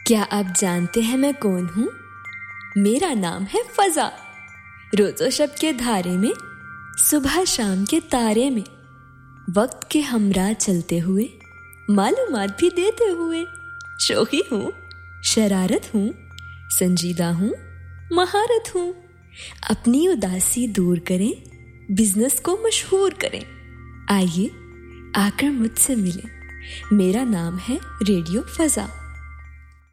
क्या आप जानते हैं मैं कौन हूँ? मेरा नाम है फजा। रोज़ो शब के धारे में, सुबह शाम के तारे में, वक्त के हमरा चलते हुए, मालूमात भी देते हुए। शोखी हूँ, शरारत हूँ, संजीदा हूँ, महारत हूँ। अपनी उदासी दूर करें, बिजनेस को मशहूर करें। आइए आकर मुझसे मिलें। मेरा नाम है रेडियो फजा।